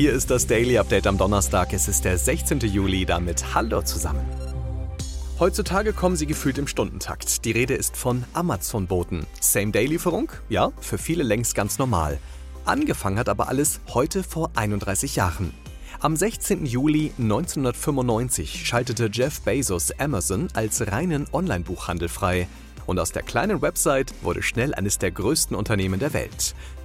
Hier ist das Daily Update am Donnerstag. Es ist der 16. Juli, damit hallo zusammen. Heutzutage kommen sie gefühlt im Stundentakt. Die Rede ist von Amazon-Boten. Same-Day-Lieferung? Ja, für viele längst ganz normal. Angefangen hat aber alles heute vor 31 Jahren. Am 16. Juli 1995 schaltete Jeff Bezos Amazon als reinen Online-Buchhandel frei. Und aus der kleinen Website wurde schnell eines der größten Unternehmen der Welt.